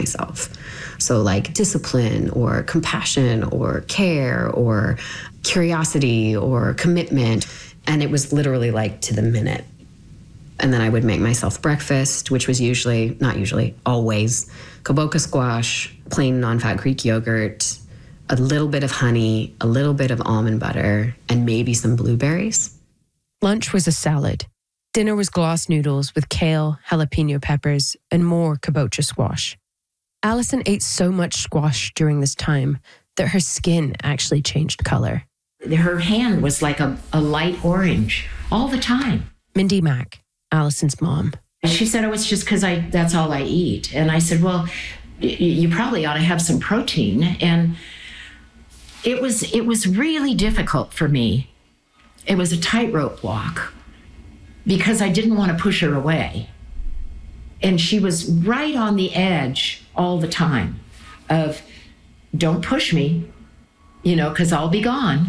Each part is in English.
myself. So like discipline or compassion or care or curiosity or commitment. And it was literally like to the minute. And then I would make myself breakfast, which was always kaboka squash, plain non-fat Greek yogurt, a little bit of honey, a little bit of almond butter, and maybe some blueberries. Lunch was a salad. Dinner was glass noodles with kale, jalapeno peppers, and more kabocha squash. Alison ate so much squash during this time that her skin actually changed color. Her hand was like a light orange all the time. Mindy Mack, Alison's mom. She said, it's just because that's all I eat. And I said, well, you probably ought to have some protein. And it was really difficult for me. It was a tightrope walk because I didn't want to push her away. And she was right on the edge all the time of, don't push me, because I'll be gone.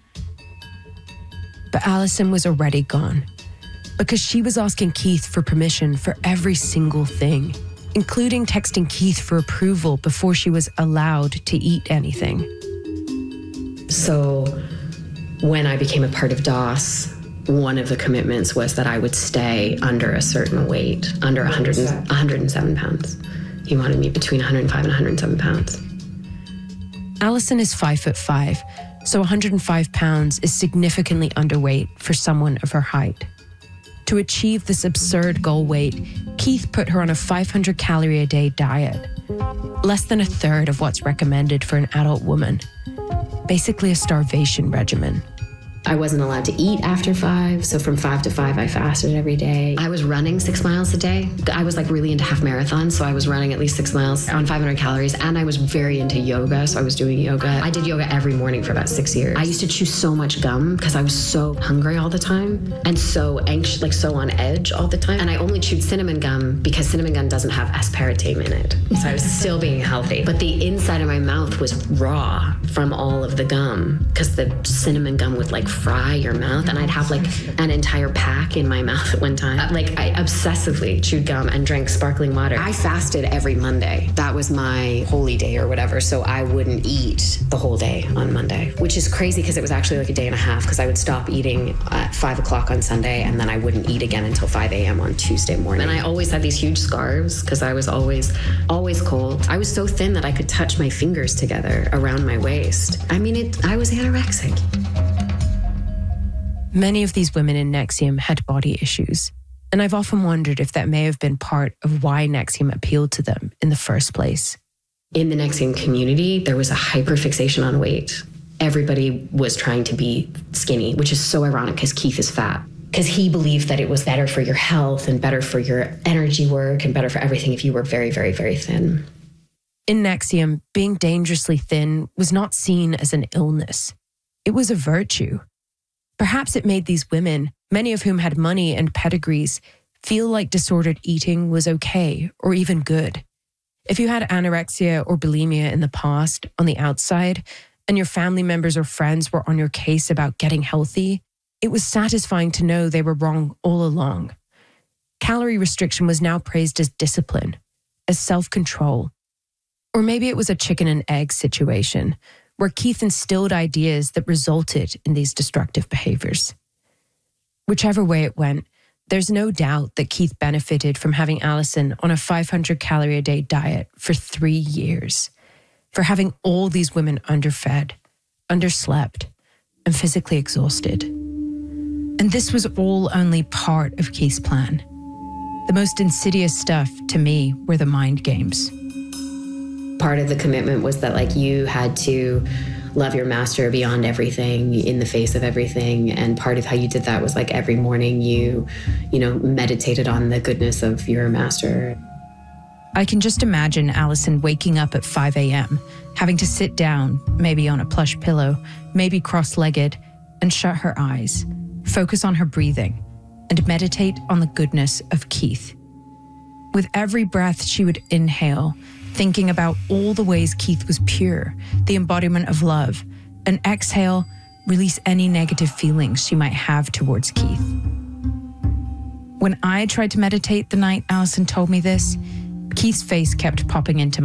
But Alison was already gone because she was asking Keith for permission for every single thing, including texting Keith for approval before she was allowed to eat anything. So when I became a part of DOS, one of the commitments was that I would stay under a certain weight, under 107 pounds. He wanted me between 105 and 107 pounds. Alison is 5'5", so 105 pounds is significantly underweight for someone of her height. To achieve this absurd goal weight, Keith put her on a 500-calorie-a-day diet, less than a third of what's recommended for an adult woman. Basically a starvation regimen. I wasn't allowed to eat after 5, so from 5 to 5, I fasted every day. I was running 6 miles a day. I was like really into half marathons, so I was running at least 6 miles on 500 calories, and I was very into yoga, so I was doing yoga. I did yoga every morning for about 6 years. I used to chew so much gum because I was so hungry all the time and so anxious, like so on edge all the time. And I only chewed cinnamon gum because cinnamon gum doesn't have aspartame in it. So I was still being healthy. But the inside of my mouth was raw from all of the gum because the cinnamon gum would like fry your mouth, and I'd have like an entire pack in my mouth at one time. Like I obsessively chewed gum and drank sparkling water. I fasted every Monday. That was my holy day or whatever, so I wouldn't eat the whole day on Monday, which is crazy because it was actually like a day and a half because I would stop eating at 5 o'clock on Sunday and then I wouldn't eat again until 5 a.m. on Tuesday morning. And I always had these huge scarves because I was always cold. I was so thin that I could touch my fingers together around my waist. I mean, I was anorexic. Many of these women in NXIVM had body issues, and I've often wondered if that may have been part of why NXIVM appealed to them in the first place. In the NXIVM community, there was a hyperfixation on weight. Everybody was trying to be skinny, which is so ironic because Keith is fat. Because he believed that it was better for your health and better for your energy work and better for everything if you were very, very, very thin. In NXIVM, being dangerously thin was not seen as an illness. It was a virtue. Perhaps it made these women, many of whom had money and pedigrees, feel like disordered eating was okay or even good. If you had anorexia or bulimia in the past, on the outside, and your family members or friends were on your case about getting healthy, it was satisfying to know they were wrong all along. Calorie restriction was now praised as discipline, as self-control. Or maybe it was a chicken and egg situation, where Keith instilled ideas that resulted in these destructive behaviors. Whichever way it went, there's no doubt that Keith benefited from having Alison on a 500-calorie-a-day diet for 3 years, for having all these women underfed, underslept, and physically exhausted. And this was all only part of Keith's plan. The most insidious stuff, to me, were the mind games. Part of the commitment was that like you had to love your master beyond everything, in the face of everything. And part of how you did that was like every morning you meditated on the goodness of your master. I can just imagine Alison waking up at 5 a.m., having to sit down, maybe on a plush pillow, maybe cross-legged, and shut her eyes, focus on her breathing, and meditate on the goodness of Keith. With every breath she would inhale, thinking about all the ways Keith was pure, the embodiment of love, and exhale, release any negative feelings she might have towards Keith. When I tried to meditate the night Alison told me this, Keith's face kept popping into